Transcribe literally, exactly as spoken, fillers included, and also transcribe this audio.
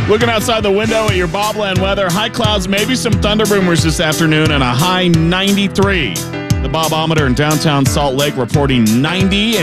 Looking outside the window at your Bobland weather, high clouds, maybe some thunder boomers this afternoon, and a high ninety-three. The Bobometer in downtown Salt Lake reporting ninety.